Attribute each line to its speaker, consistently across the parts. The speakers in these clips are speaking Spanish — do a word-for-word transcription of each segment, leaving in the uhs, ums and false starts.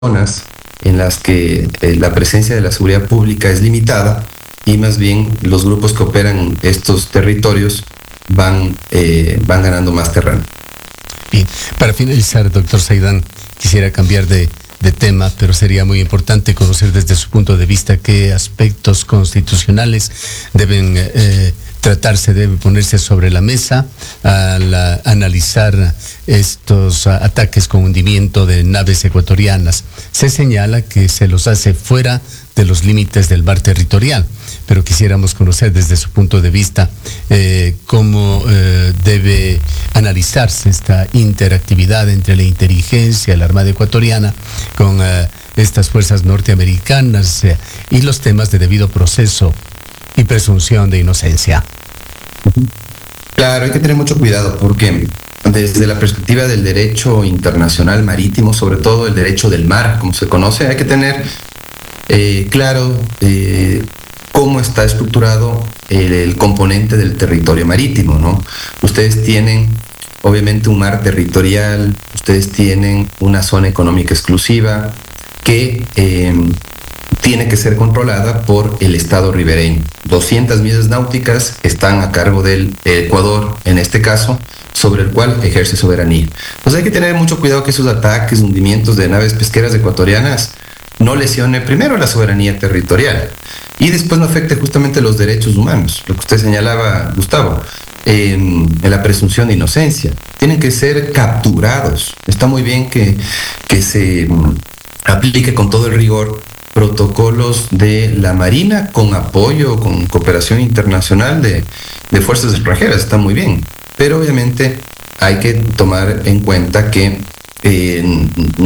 Speaker 1: zonas en las que eh, la presencia de la seguridad pública es limitada y más bien los grupos que operan en estos territorios van, eh, van ganando más terreno.
Speaker 2: Bien, para finalizar, doctor Saidán, quisiera cambiar de, de tema, pero sería muy importante conocer desde su punto de vista qué aspectos constitucionales deben eh, tratarse, debe ponerse sobre la mesa al a, analizar estos a, ataques con hundimiento de naves ecuatorianas. Se señala que se los hace fuera de los límites del mar territorial, pero quisiéramos conocer desde su punto de vista eh, cómo eh, debe analizarse esta interactividad entre la inteligencia, la Armada ecuatoriana, con eh, estas fuerzas norteamericanas eh, y los temas de debido proceso y presunción de inocencia.
Speaker 1: Claro, hay que tener mucho cuidado porque desde la perspectiva del derecho internacional marítimo, sobre todo el derecho del mar, como se conoce, hay que tener eh, claro eh, cómo está estructurado el, el componente del territorio marítimo, ¿no? Ustedes tienen obviamente un mar territorial, ustedes tienen una zona económica exclusiva que eh, tiene que ser controlada por el Estado ribereño. doscientas millas náuticas están a cargo del Ecuador, en este caso, sobre el cual ejerce soberanía. Pues hay que tener mucho cuidado que esos ataques, hundimientos de naves pesqueras ecuatorianas no lesione primero la soberanía territorial y después no afecte justamente los derechos humanos, lo que usted señalaba, Gustavo, en, en la presunción de inocencia. Tienen que ser capturados. Está muy bien que, que se aplique con todo el rigor protocolos de la Marina con apoyo, con cooperación internacional de, de fuerzas extranjeras, está muy bien, pero obviamente hay que tomar en cuenta que eh,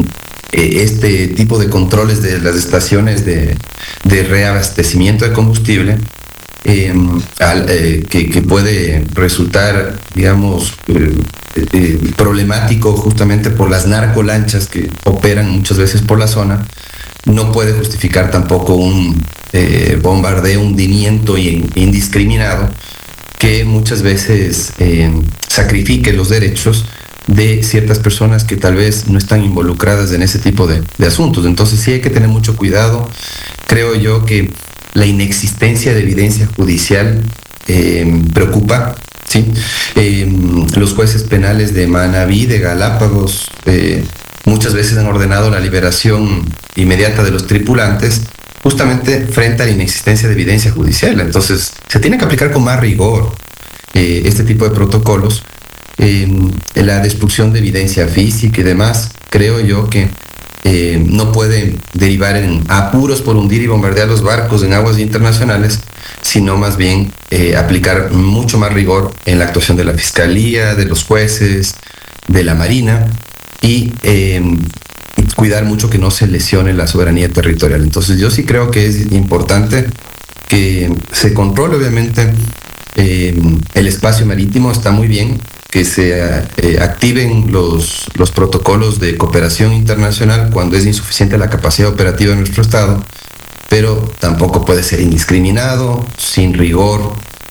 Speaker 1: este tipo de controles de las estaciones de, de reabastecimiento de combustible eh, al, eh, que, que puede resultar, digamos, eh, eh, problemático justamente por las narcolanchas que operan muchas veces por la zona, no puede justificar tampoco un eh, bombardeo, hundimiento indiscriminado que muchas veces eh, sacrifique los derechos de ciertas personas que tal vez no están involucradas en ese tipo de, de asuntos. Entonces sí hay que tener mucho cuidado. Creo yo que la inexistencia de evidencia judicial eh, preocupa, ¿sí? Eh, los jueces penales de Manabí, de Galápagos, eh, muchas veces han ordenado la liberación inmediata de los tripulantes justamente frente a la inexistencia de evidencia judicial. Entonces, se tiene que aplicar con más rigor eh, este tipo de protocolos. Eh, la destrucción de evidencia física y demás, creo yo que eh, no puede derivar en apuros por hundir y bombardear los barcos en aguas internacionales, sino más bien eh, aplicar mucho más rigor en la actuación de la Fiscalía, de los jueces, de la Marina, y eh, cuidar mucho que no se lesione la soberanía territorial. Entonces yo sí creo que es importante que se controle obviamente eh, el espacio marítimo. Está muy bien que se eh, activen los, los protocolos de cooperación internacional cuando es insuficiente la capacidad operativa de nuestro Estado, pero tampoco puede ser indiscriminado, sin rigor,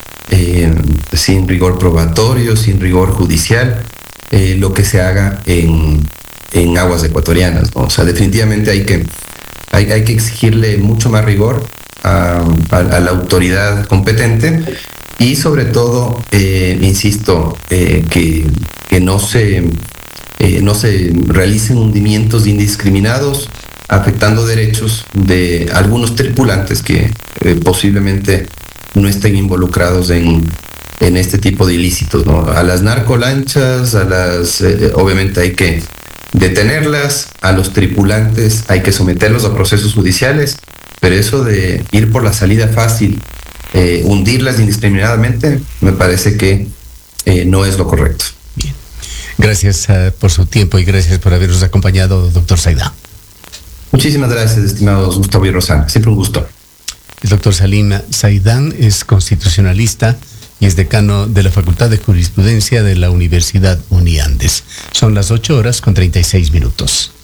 Speaker 1: eh, sin rigor probatorio, sin rigor judicial. Eh, lo que se haga en, en aguas ecuatorianas, ¿no? O sea, definitivamente hay que, hay, hay que exigirle mucho más rigor a, a, a la autoridad competente y sobre todo, eh, insisto, eh, que, que no se, eh, no se realicen hundimientos indiscriminados afectando derechos de algunos tripulantes que eh, posiblemente no estén involucrados en en este tipo de ilícitos, ¿no? A las narcolanchas, a las, eh, obviamente hay que detenerlas, a los tripulantes hay que someterlos a procesos judiciales, pero eso de ir por la salida fácil, eh, hundirlas indiscriminadamente, me parece que eh, no es lo correcto.
Speaker 2: Bien. Gracias uh, por su tiempo y gracias por habernos acompañado, doctor Saidán.
Speaker 1: Muchísimas gracias, estimados Gustavo y Rosana. Siempre un gusto.
Speaker 2: El doctor Salim Saidán es constitucionalista y es decano de la Facultad de Jurisprudencia de la Universidad Uniandes. Son las ocho horas con treinta y seis minutos.